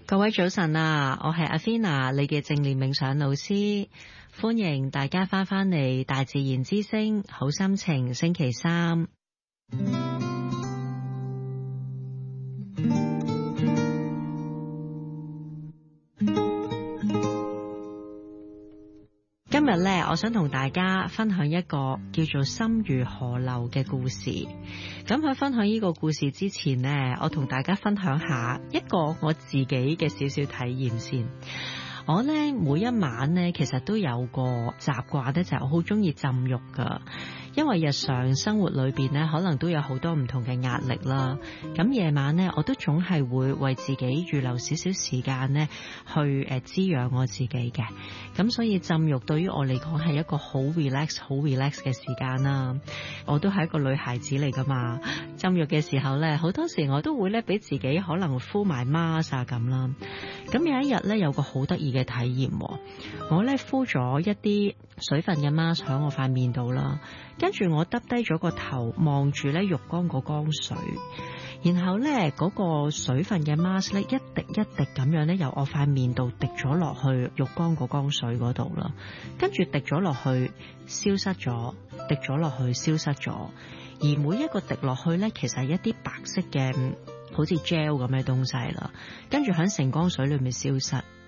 各位早晨啊，我係阿 Fina，你嘅正念冥想老師，歡迎大家翻嚟大自然之聲，好心情星期三。今日呢，我想同大家分享一個叫做心如河流嘅故事。咁喺分享呢個故事之前呢，我同大家分享下一個我自己嘅少少體驗先。我呢，每一晚呢，其實都有個習慣呢，就係我好中意浸浴噶。因為日常生活裏邊呢，可能都有好多唔同嘅壓力啦。咁夜晚呢，我都總係會為自己預留少少時間呢，去滋養我自己嘅。咁所以浸浴對於我嚟講係一個好 relax 嘅時間啦。我都係一個女孩子嚟噶嘛。浸浴嘅時候呢，好多時我都會呢，俾自己可能敷埋 mask 啊咁啦。咁有一日呢，有個好得意嘅體驗，我呢，敷咗一啲水分嘅 mask 喺我塊面度啦。跟住我耷低咗個頭，望住咧浴缸個缸水，然後咧嗰個水分嘅 mask 咧一滴一滴咁樣咧由我塊面度滴咗落去浴缸個缸水嗰度啦，跟住滴咗落去，消失咗，滴咗落去，消失咗，而每一個滴落去咧，其實係一啲白色嘅好似 gel 咁嘅東西啦，跟住喺成缸水裏面消失。